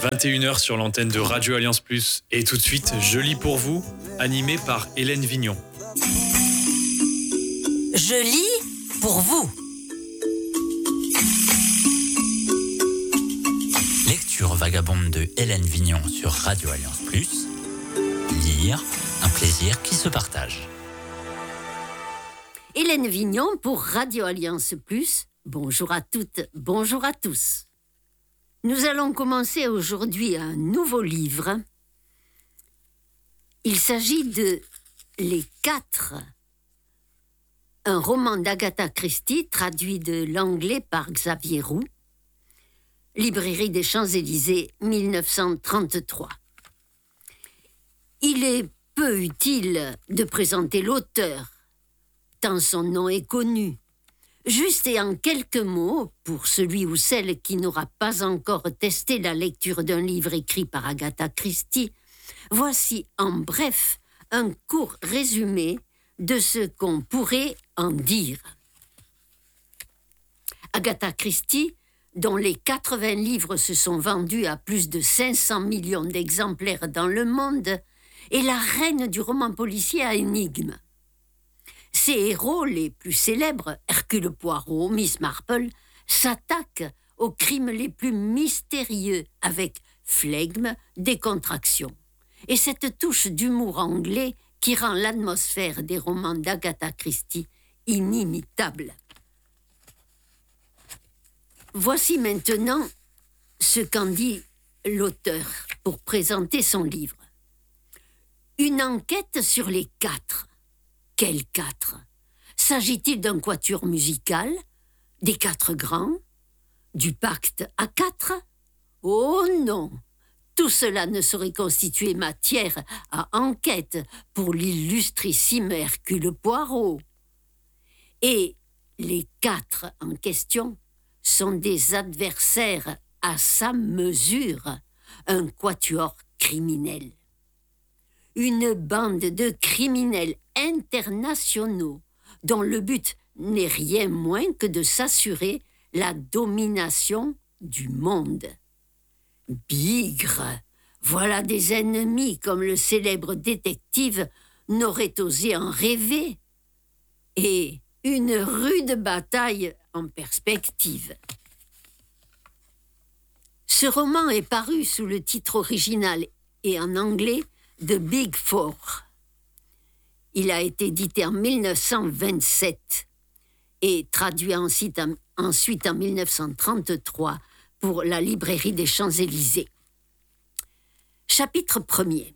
21h sur l'antenne de Radio Alliance Plus. Et tout de suite, Je lis pour vous, animé par Hélène Vignon. Je lis pour vous. Lecture vagabonde de Hélène Vignon sur Radio Alliance Plus. Lire, un plaisir qui se partage. Hélène Vignon pour Radio Alliance Plus. Bonjour à toutes, bonjour à tous. Nous allons commencer aujourd'hui un nouveau livre. Il s'agit de Les Quatre, un roman d'Agatha Christie traduit de l'anglais par Xavier Roux. Librairie des Champs-Élysées, 1933. Il est peu utile de présenter l'auteur, tant son nom est connu. Juste et en quelques mots, pour celui ou celle qui n'aura pas encore testé la lecture d'un livre écrit par Agatha Christie, voici en bref un court résumé de ce qu'on pourrait en dire. Agatha Christie, dont les 80 livres se sont vendus à plus de 500 millions d'exemplaires dans le monde, est la reine du roman policier à énigmes. Ses héros les plus célèbres, Hercule Poirot, Miss Marple, s'attaquent aux crimes les plus mystérieux avec flegme, décontraction. Et cette touche d'humour anglais qui rend l'atmosphère des romans d'Agatha Christie inimitable. Voici maintenant ce qu'en dit l'auteur pour présenter son livre. Une enquête sur les quatre. Quels quatre? S'agit-il d'un quatuor musical, des quatre grands, du pacte à quatre? Oh non! Tout cela ne saurait constituer matière à enquête pour l'illustrissime Hercule Poirot. Et les quatre en question sont des adversaires à sa mesure, un quatuor criminel. Une bande de criminels internationaux dont le but n'est rien moins que de s'assurer la domination du monde. Bigre, voilà des ennemis comme le célèbre détective n'aurait osé en rêver. Et une rude bataille en perspective. Ce roman est paru sous le titre original et en anglais The Big Four. Il a été édité en 1927 et traduit ensuite en 1933 pour la librairie des Champs-Élysées. Chapitre 1er.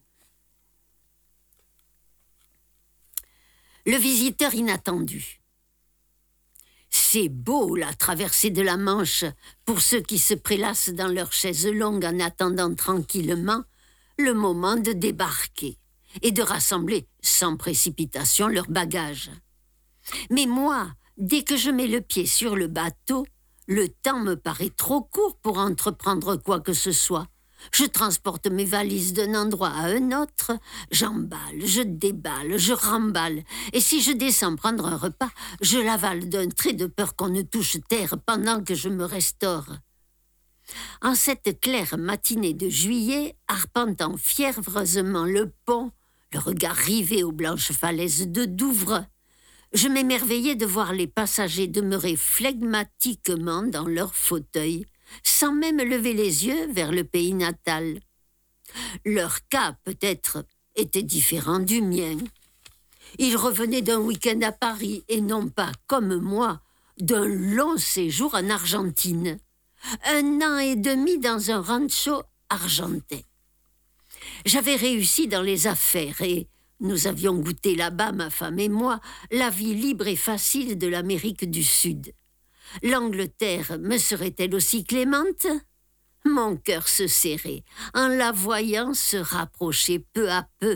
Le visiteur inattendu. C'est beau, la traversée de la Manche, pour ceux qui se prélassent dans leurs chaises longues en attendant tranquillement le moment de débarquer et de rassembler sans précipitation leurs bagages. Mais moi, dès que je mets le pied sur le bateau, le temps me paraît trop court pour entreprendre quoi que ce soit. Je transporte mes valises d'un endroit à un autre, j'emballe, je déballe, je remballe, et si je descends prendre un repas, je l'avale d'un trait de peur qu'on ne touche terre pendant que je me restaure. En cette claire matinée de juillet, arpentant fiévreusement le pont, le regard rivé aux blanches falaises de Douvres, je m'émerveillais de voir les passagers demeurer flegmatiquement dans leurs fauteuils, sans même lever les yeux vers le pays natal. Leur cas, peut-être, était différent du mien. Ils revenaient d'un week-end à Paris et non pas, comme moi, d'un long séjour en Argentine. 1 an et demi dans un rancho argentais. J'avais réussi dans les affaires et nous avions goûté là-bas, ma femme et moi, la vie libre et facile de l'Amérique du Sud. L'Angleterre me serait-elle aussi clémente? Mon cœur se serrait en la voyant se rapprocher peu à peu.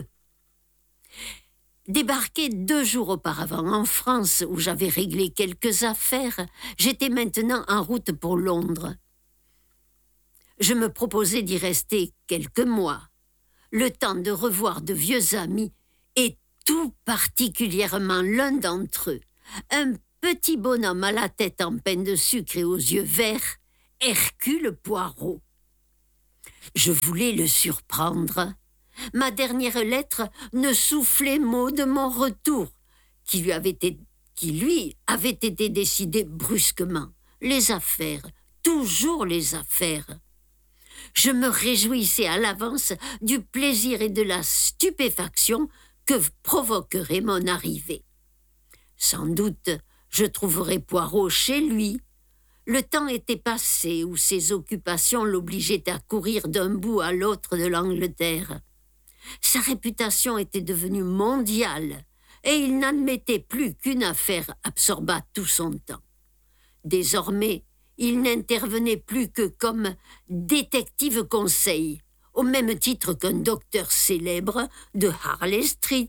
Débarqué 2 jours auparavant en France, où j'avais réglé quelques affaires, j'étais maintenant en route pour Londres. Je me proposais d'y rester quelques mois, le temps de revoir de vieux amis, et tout particulièrement l'un d'entre eux, un petit bonhomme à la tête en peine de sucre et aux yeux verts, Hercule Poirot. Je voulais le surprendre. Ma dernière lettre ne soufflait mot de mon retour, qui lui avait été décidé brusquement. Les affaires, toujours les affaires. Je me réjouissais à l'avance du plaisir et de la stupéfaction que provoquerait mon arrivée. Sans doute, je trouverais Poirot chez lui. Le temps était passé où ses occupations l'obligeaient à courir d'un bout à l'autre de l'Angleterre. Sa réputation était devenue mondiale et il n'admettait plus qu'une affaire absorbât tout son temps. Désormais, il n'intervenait plus que comme détective conseil, au même titre qu'un docteur célèbre de Harley Street.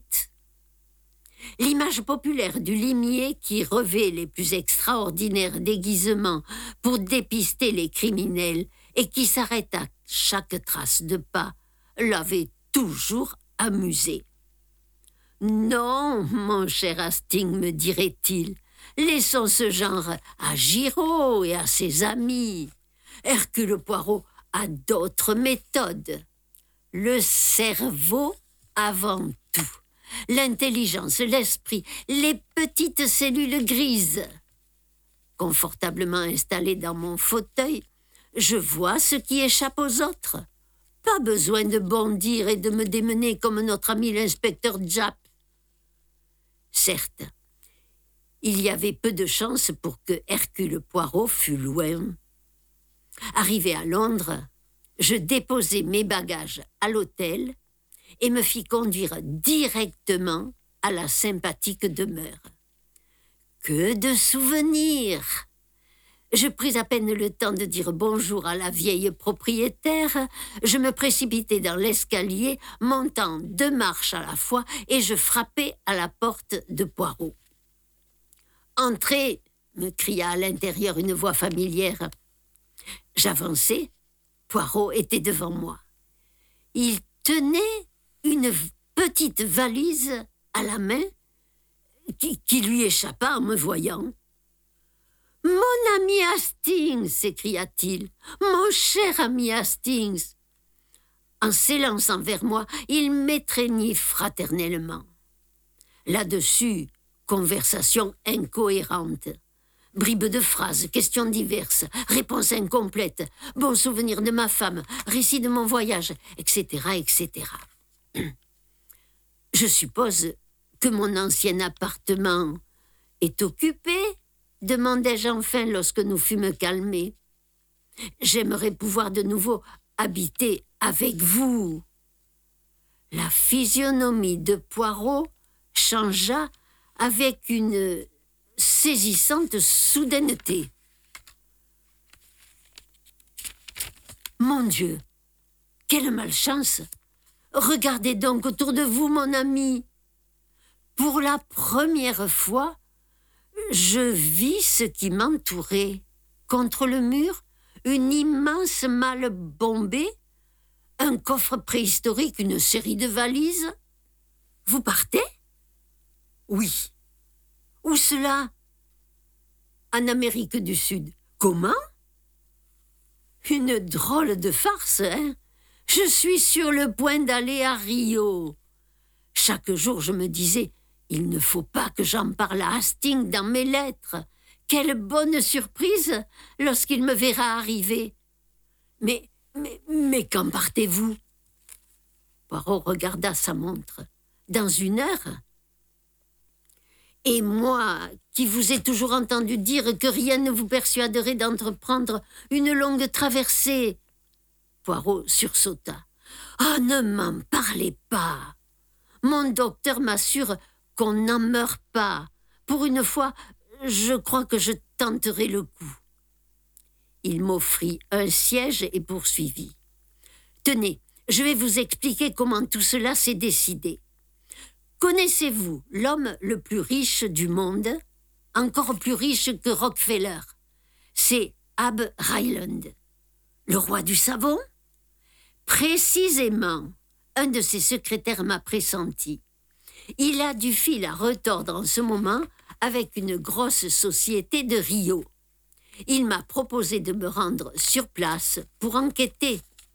L'image populaire du limier qui revêt les plus extraordinaires déguisements pour dépister les criminels et qui s'arrête à chaque trace de pas l'avait toujours amusé. « Non, mon cher Hastings, me dirait-il, laissons ce genre à Giraud et à ses amis. Hercule Poirot a d'autres méthodes. Le cerveau avant tout. L'intelligence, l'esprit, les petites cellules grises. » Confortablement installé dans mon fauteuil, je vois ce qui échappe aux autres. Pas besoin de bondir et de me démener comme notre ami l'inspecteur Japp. Certes, il y avait peu de chance pour que Hercule Poirot fût loin. Arrivé à Londres, je déposai mes bagages à l'hôtel et me fis conduire directement à la sympathique demeure. Que de souvenirs! Je pris à peine le temps de dire bonjour à la vieille propriétaire, je me précipitai dans l'escalier, montant 2 marches à la fois, et je frappai à la porte de Poirot. « Entrez !» me cria à l'intérieur une voix familière. J'avançai, Poirot était devant moi. Il tenait une petite valise à la main qui lui échappa en me voyant. « Mon ami Hastings !» s'écria-t-il. « Mon cher ami Hastings !» En s'élançant vers moi, il m'étreignit fraternellement. Là-dessus, conversation incohérente. Bribes de phrases, questions diverses, réponses incomplètes, bons souvenirs de ma femme, récit de mon voyage, etc., etc. Je suppose que mon ancien appartement est occupé, demandai-je enfin lorsque nous fûmes calmés. J'aimerais pouvoir de nouveau habiter avec vous. La physionomie de Poirot changea avec une saisissante soudaineté. Mon Dieu, quelle malchance! Regardez donc autour de vous, mon ami. Pour la première fois, je vis ce qui m'entourait. Contre le mur, une immense malle bombée, un coffre préhistorique, une série de valises. Vous partez? Oui. Où cela? En Amérique du Sud. Comment? Une drôle de farce, hein? Je suis sur le point d'aller à Rio. Chaque jour, je me disais, il ne faut pas que j'en parle à Hastings dans mes lettres. Quelle bonne surprise lorsqu'il me verra arriver. Mais quand partez-vous? Poirot regarda sa montre. Dans 1 heure? Et moi, qui vous ai toujours entendu dire que rien ne vous persuaderait d'entreprendre une longue traversée. Poirot sursauta. « Ah, ne m'en parlez pas. Mon docteur m'assure qu'on n'en meurt pas. Pour une fois, je crois que je tenterai le coup. » Il m'offrit un siège et poursuivit. « Tenez, je vais vous expliquer comment tout cela s'est décidé. Connaissez-vous l'homme le plus riche du monde, encore plus riche que Rockefeller? C'est Ab Ryland. Le roi du savon? Précisément, un de ses secrétaires m'a pressenti. Il a du fil à retordre en ce moment avec une grosse société de Rio. Il m'a proposé de me rendre sur place pour enquêter.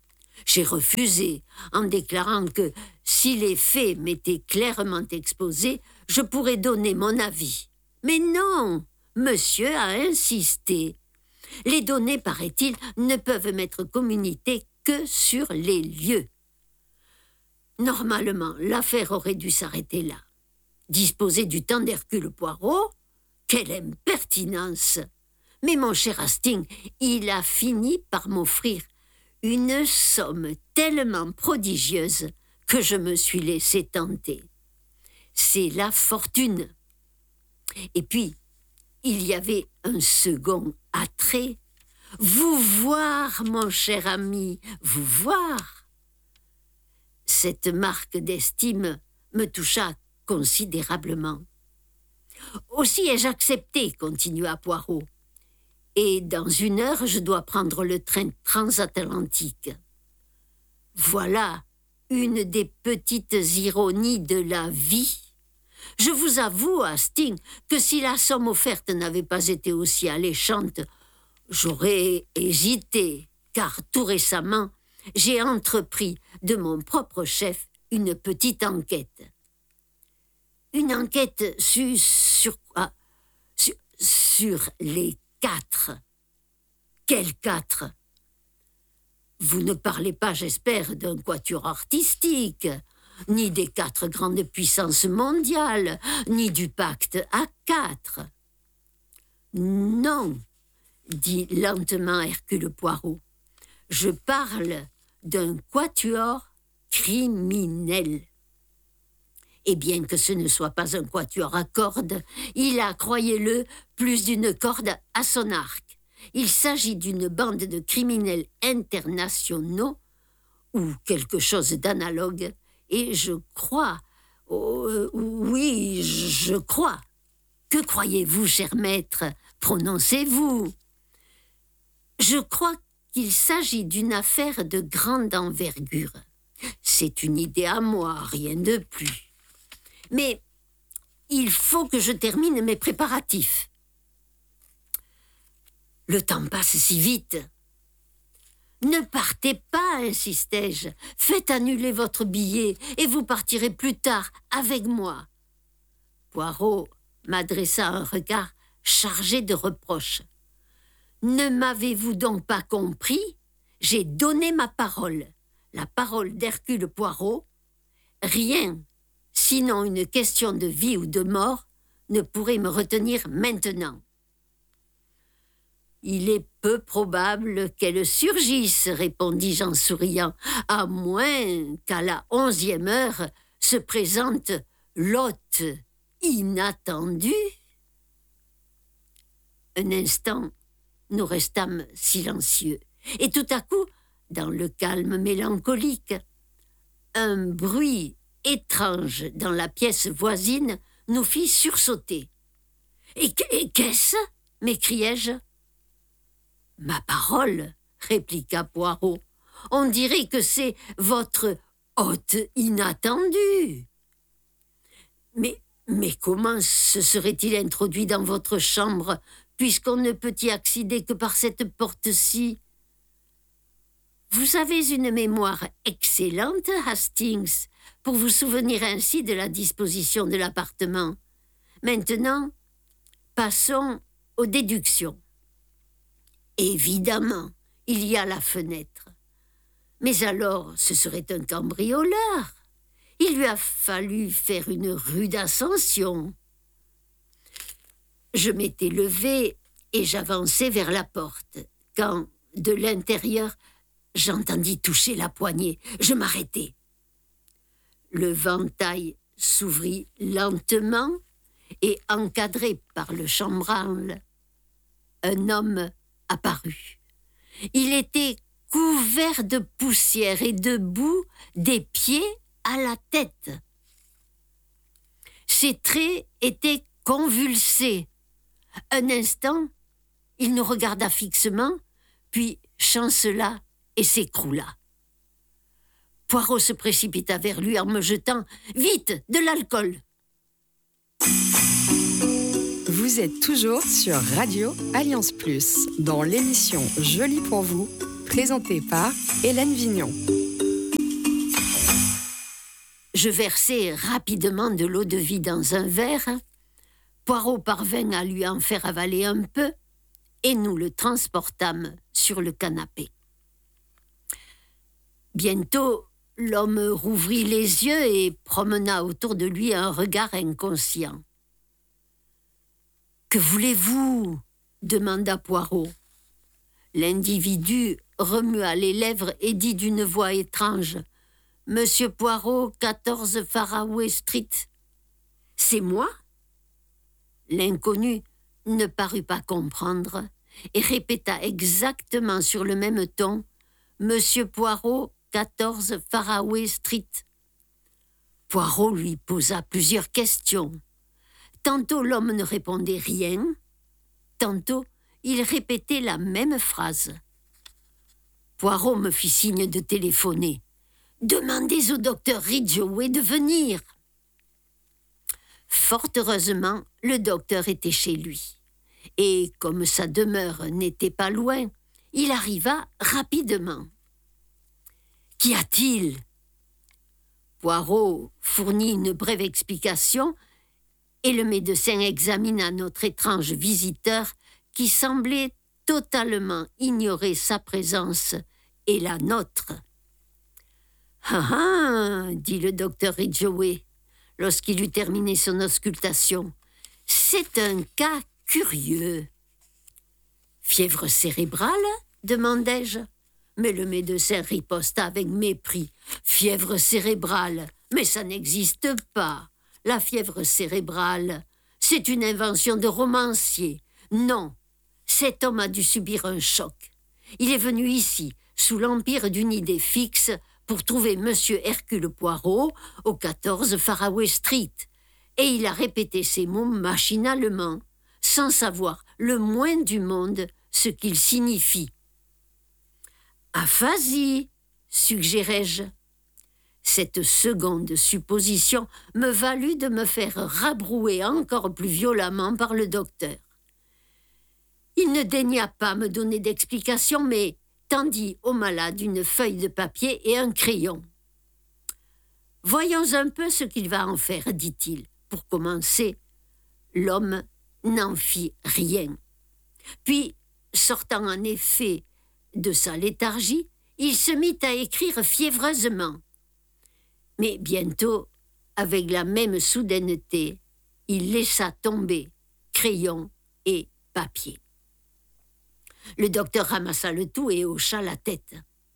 J'ai refusé en déclarant que si les faits m'étaient clairement exposés, je pourrais donner mon avis. Mais non, monsieur a insisté. Les données, paraît-il, ne peuvent m'être communiquées que sur les lieux. Normalement, l'affaire aurait dû s'arrêter là. Disposer du temps d'Hercule Poirot? Quelle impertinence! Mais mon cher Hastings, il a fini par m'offrir une somme tellement prodigieuse que je me suis laissé tenter. C'est la fortune. Et puis, il y avait un second attrait. Vous voir, mon cher ami, vous voir. Cette marque d'estime me toucha considérablement. Aussi ai-je accepté, continua Poirot. Et dans 1 heure, je dois prendre le train transatlantique. Voilà une des petites ironies de la vie. Je vous avoue, Hastings, que si la somme offerte n'avait pas été aussi alléchante, j'aurais hésité, car tout récemment, j'ai entrepris de mon propre chef une petite enquête. Une enquête sur quoi? Sur les 4. Quels 4? Vous ne parlez pas, j'espère, d'un quatuor artistique, ni des 4 grandes puissances mondiales, ni du pacte A4. Non, dit lentement Hercule Poirot. Je parle d'un quatuor criminel. Et bien que ce ne soit pas un quatuor à cordes, il a, croyez-le, plus d'une corde à son arc. Il s'agit d'une bande de criminels internationaux ou quelque chose d'analogue, et je crois, oui, je crois. Que croyez-vous, cher maître? Prononcez-vous. Je crois qu'il s'agit d'une affaire de grande envergure. C'est une idée à moi, rien de plus. Mais il faut que je termine mes préparatifs. Le temps passe si vite. Ne partez pas, insistai-je. Faites annuler votre billet et vous partirez plus tard avec moi. Poirot m'adressa un regard chargé de reproches. Ne m'avez-vous donc pas compris? J'ai donné ma parole, la parole d'Hercule Poirot. Rien, sinon une question de vie ou de mort, ne pourrait me retenir maintenant. Il est peu probable qu'elle surgisse, répondis-je en souriant, à moins qu'à la 11e heure se présente l'hôte inattendu. Un instant, nous restâmes silencieux, et tout à coup, dans le calme mélancolique, un bruit étrange dans la pièce voisine nous fit sursauter. « Et qu'est-ce » m'écriai-je. « Ma parole » répliqua Poirot. « On dirait que c'est votre hôte inattendu. » Mais comment se serait-il introduit dans votre chambre, puisqu'on ne peut y accéder que par cette porte-ci? Vous avez une mémoire excellente, Hastings, pour vous souvenir ainsi de la disposition de l'appartement. Maintenant, passons aux déductions. Évidemment, il y a la fenêtre. Mais alors, ce serait un cambrioleur. Il lui a fallu faire une rude ascension. Je m'étais levé et j'avançais vers la porte, quand, de l'intérieur, j'entendis toucher la poignée. Je m'arrêtai. Le ventail s'ouvrit lentement et, encadré par le chambranle, un homme apparut. Il était couvert de poussière et de boue des pieds à la tête. Ses traits étaient convulsés. Un instant, il nous regarda fixement, puis chancela et s'écroula. Poirot se précipita vers lui en me jetant « Vite, de l'alcool !» Vous êtes toujours sur Radio Alliance Plus, dans l'émission Jolie pour vous, Présenté par Hélène Vignon. Je versai rapidement de l'eau-de-vie dans un verre. Poirot parvint à lui en faire avaler un peu et nous le transportâmes sur le canapé. Bientôt, l'homme rouvrit les yeux et promena autour de lui un regard inconscient. « Que voulez-vous » demanda Poirot. L'individu remua les lèvres et dit d'une voix étrange « Monsieur Poirot, 14 Faraway Street. »« C'est moi ?» L'inconnu ne parut pas comprendre et répéta exactement sur le même ton « Monsieur Poirot, 14 Faraway Street. » Poirot lui posa plusieurs questions. Tantôt l'homme ne répondait rien, tantôt il répétait la même phrase. Poirot me fit signe de téléphoner. « Demandez au docteur Ridgway de venir. » Fort heureusement, le docteur était chez lui. Et comme sa demeure n'était pas loin, il arriva rapidement. « Qu'y a-t-il » Poirot fournit une brève explication et le médecin examina notre étrange visiteur qui semblait totalement ignorer sa présence et la nôtre. « Ah ah » dit le docteur Ridgway lorsqu'il eut terminé son auscultation. « C'est un cas curieux. »« Fièvre cérébrale ?» demandai-je. Mais le médecin riposta avec mépris. « Fièvre cérébrale, mais ça n'existe pas. La fièvre cérébrale, c'est une invention de romancier. Non, cet homme a dû subir un choc. Il est venu ici, sous l'empire d'une idée fixe, pour trouver Monsieur Hercule Poirot au 14 Faraway Street. Et il a répété ces mots machinalement, sans savoir le moins du monde ce qu'ils signifient. « Aphasie » suggérai-je. Cette seconde supposition me valut de me faire rabrouer encore plus violemment par le docteur. Il ne daigna pas me donner d'explication, mais tendit au malade une feuille de papier et un crayon. « Voyons un peu ce qu'il va en faire, dit-il. Pour commencer, l'homme n'en fit rien. Puis, sortant en effet de sa léthargie, il se mit à écrire fiévreusement. Mais bientôt, avec la même soudaineté, il laissa tomber crayon et papier. Le docteur ramassa le tout et hocha la tête.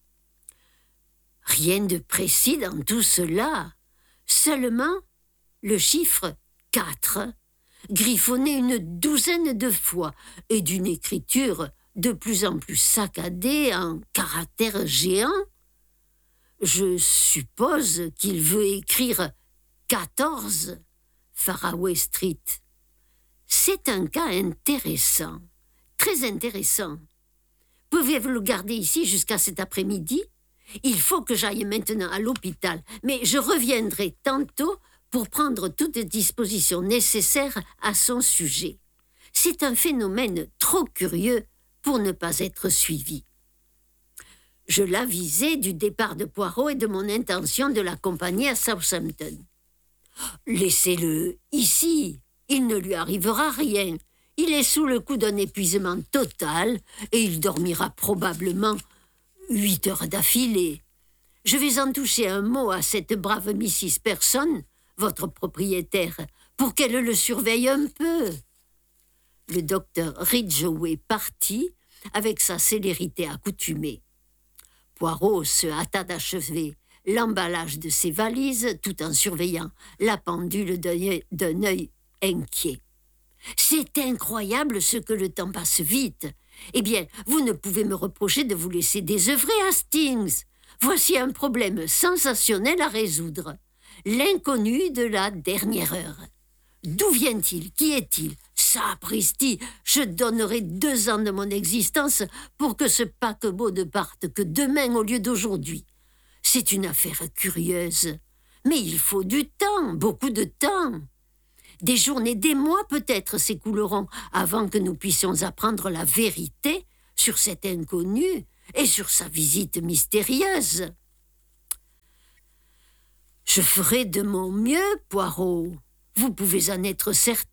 Rien de précis dans tout cela, seulement le chiffre 4, griffonné une douzaine de fois et d'une écriture de plus en plus saccadée en caractères géants. Je suppose qu'il veut écrire 14 Faraway Street. C'est un cas intéressant, très intéressant. Pouvez-vous le garder ici jusqu'à cet après-midi ? Il faut que j'aille maintenant à l'hôpital, mais je reviendrai tantôt pour prendre toutes les dispositions nécessaires à son sujet. C'est un phénomène trop curieux pour ne pas être suivi. Je l'avisai du départ de Poirot et de mon intention de l'accompagner à Southampton. « Laissez-le ici, il ne lui arrivera rien. Il est sous le coup d'un épuisement total et il dormira probablement 8 heures d'affilée. Je vais en toucher un mot à cette brave Mrs. Person, votre propriétaire, pour qu'elle le surveille un peu. » Le docteur Ridgway partit avec sa célérité accoutumée. Poirot se hâta d'achever l'emballage de ses valises tout en surveillant la pendule d'un œil inquiet. « C'est incroyable ce que le temps passe vite. Eh bien, vous ne pouvez me reprocher de vous laisser désœuvrer, Hastings. Voici un problème sensationnel à résoudre. L'inconnu de la dernière heure. D'où vient-il? Qui est-il? Sapristi, je donnerai 2 ans de mon existence pour que ce paquebot ne parte que demain au lieu d'aujourd'hui. C'est une affaire curieuse. Mais il faut du temps, beaucoup de temps. Des journées, des mois peut-être s'écouleront avant que nous puissions apprendre la vérité sur cet inconnu et sur sa visite mystérieuse. Je ferai de mon mieux, Poirot. Vous pouvez en être certain.